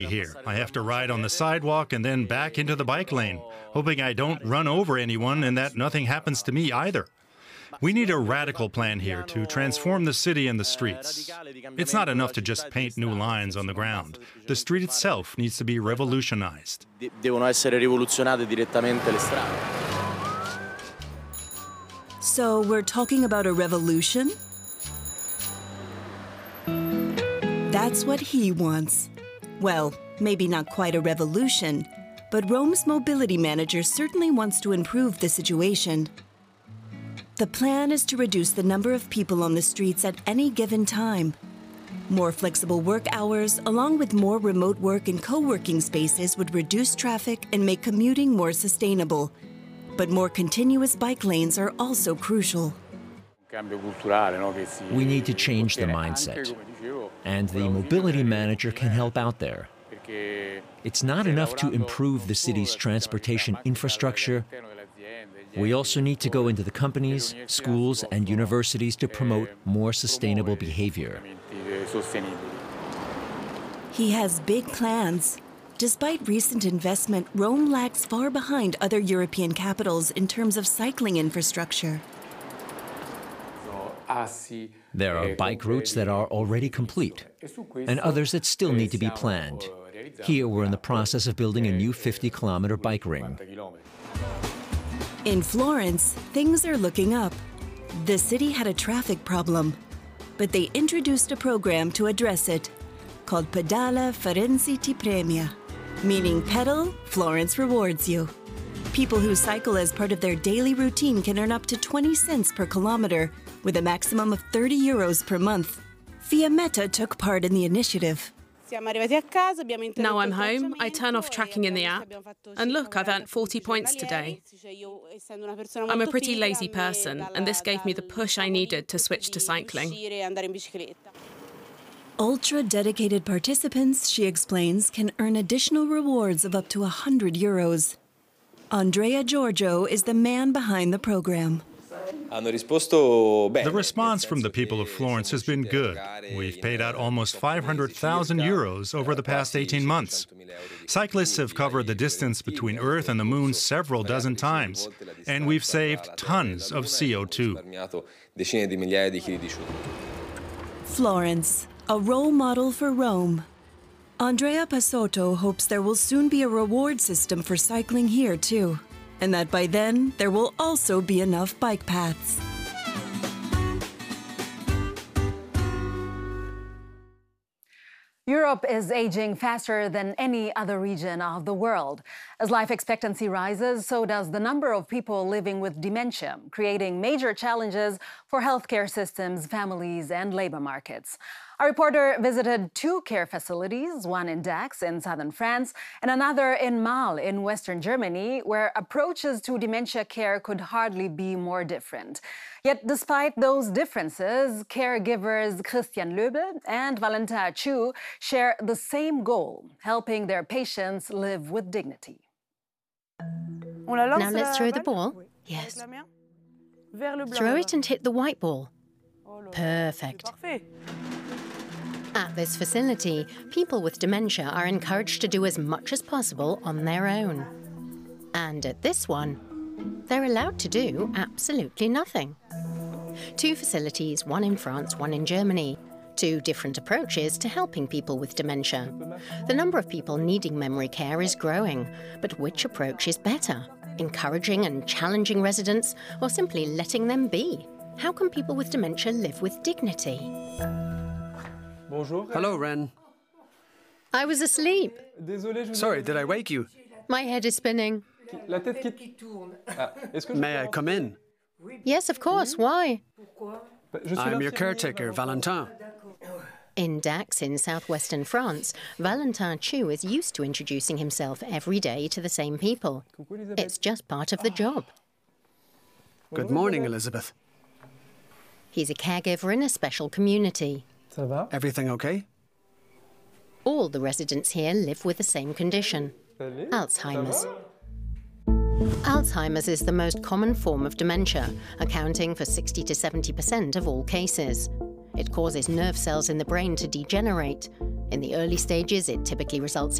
here. I have to ride on the sidewalk and then back into the bike lane, hoping I don't run over anyone and that nothing happens to me either. We need a radical plan here to transform the city and the streets. It's not enough to just paint new lines on the ground. The street itself needs to be revolutionized. Devono essere rivoluzionate direttamente le strade. So we're talking about a revolution? That's what he wants. Well, maybe not quite a revolution, but Rome's mobility manager certainly wants to improve the situation. The plan is to reduce the number of people on the streets at any given time. More flexible work hours, along with more remote work and co-working spaces, would reduce traffic and make commuting more sustainable. But more continuous bike lanes are also crucial. We need to change the mindset, and the mobility manager can help out there. It's not enough to improve the city's transportation infrastructure. We also need to go into the companies, schools, and universities to promote more sustainable behavior. He has big plans. Despite recent investment, Rome lags far behind other European capitals in terms of cycling infrastructure. There are bike routes that are already complete, and others that still need to be planned. Here, we're in the process of building a new 50-kilometer bike ring. In Florence, things are looking up. The city had a traffic problem, but they introduced a program to address it, called Pedala Firenze ti premia, meaning pedal, Florence rewards you. People who cycle as part of their daily routine can earn up to 20 cents per kilometer, with a maximum of 30 euros per month. Fiammetta took part in the initiative. Now I'm home, I turn off tracking in the app, and look, I've earned 40 points today. I'm a pretty lazy person, and this gave me the push I needed to switch to cycling. Ultra-dedicated participants, she explains, can earn additional rewards of up to 100 euros. Andrea Giorgio is the man behind the program. The response from the people of Florence has been good. We've paid out almost 500,000 euros over the past 18 months. Cyclists have covered the distance between Earth and the Moon several dozen times, and we've saved tons of CO2. Florence, a role model for Rome. Andrea Pasotto hopes there will soon be a reward system for cycling here, too, and that by then there will also be enough bike paths. Europe is aging faster than any other region of the world. As life expectancy rises, so does the number of people living with dementia, creating major challenges for healthcare systems, families, and labor markets. Our reporter visited 2 care facilities, one in Dax in southern France and another in Marl in western Germany, where approaches to dementia care could hardly be more different. Yet despite those differences, caregivers Christian Löbel and Valentin Chu share the same goal, helping their patients live with dignity. Now let's throw the ball. Yes. Throw it and hit the white ball. Perfect. At this facility, people with dementia are encouraged to do as much as possible on their own. And at this one, they're allowed to do absolutely nothing. 2 facilities, one in France, one in Germany. 2 different approaches to helping people with dementia. The number of people needing memory care is growing, but which approach is better? Encouraging and challenging residents, or simply letting them be? How can people with dementia live with dignity? Hello, Ren. I was asleep. Sorry, did I wake you? My head is spinning. May I come in? Yes, of course. Why? I'm your caretaker, Valentin. In Dax, in southwestern France, Valentin Chu is used to introducing himself every day to the same people. It's just part of the job. Good morning, Elizabeth. He's a caregiver in a special community. Everything okay? All the residents here live with the same condition, Alzheimer's. Alzheimer's is the most common form of dementia, accounting for 60 to 70% of all cases. It causes nerve cells in the brain to degenerate. In the early stages, it typically results